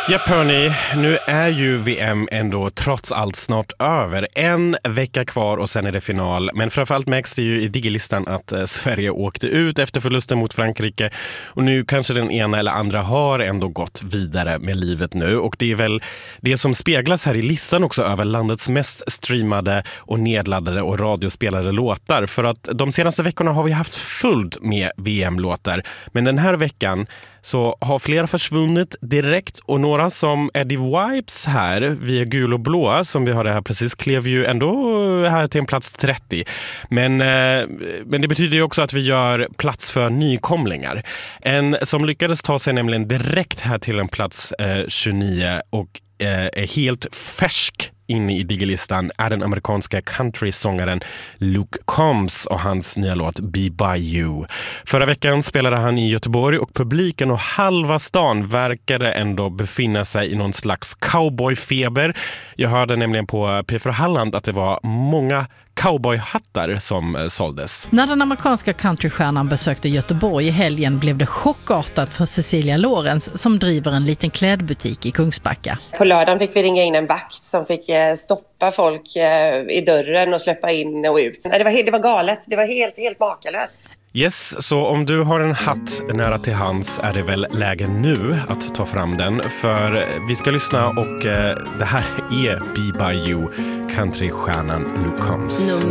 Ja hörni, nu är ju VM ändå trots allt snart över. En vecka kvar och sen är det final. Men framförallt märks det ju i Digilistan att Sverige åkte ut efter förlusten mot Frankrike. Och nu kanske den ena eller andra har ändå gått vidare med livet nu. Och det är väl det som speglas här i listan också över landets mest streamade och nedladdade och radiospelade låtar. För att de senaste veckorna har vi haft fullt med VM-låtar. Men den här veckan så har flera försvunnit direkt och några som Eddie Wipes här via Gul och Blå som vi har det här precis klev ju ändå här till en plats 30. Men det betyder ju också att vi gör plats för nykomlingar. En som lyckades ta sig nämligen direkt här till en plats 29 och är helt färsk inne i Digilistan är den amerikanska country-sångaren Luke Combs och hans nya låt Be By You. Förra veckan spelade han i Göteborg och publiken och halva stan verkade ändå befinna sig i någon slags cowboyfeber. Jag hörde nämligen på P4 Halland att det var många cowboyhattar som såldes. När den amerikanska countrystjärnan besökte Göteborg i helgen blev det chockartat för Cecilia Lorenz som driver en liten klädbutik i Kungsbacka. På lördagen fick vi ringa in en vakt som fick stoppa folk i dörren och släppa in och ut. Det var galet, det var helt makalöst. Yes, så om du har en hatt nära till hands är det väl läge nu att ta fram den. För vi ska lyssna och det här är Be By You, countrystjärnan Luke Combs. No